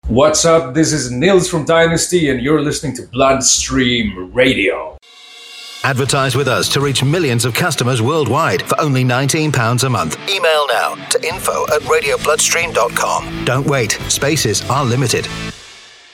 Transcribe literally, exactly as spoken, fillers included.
What's up? This is Nils from Dynasty, and you're listening to Bloodstream Radio. Advertise with us to reach millions of customers worldwide for only nineteen pounds a month. Email now to info at radio bloodstream dot com. Don't wait. Spaces are limited.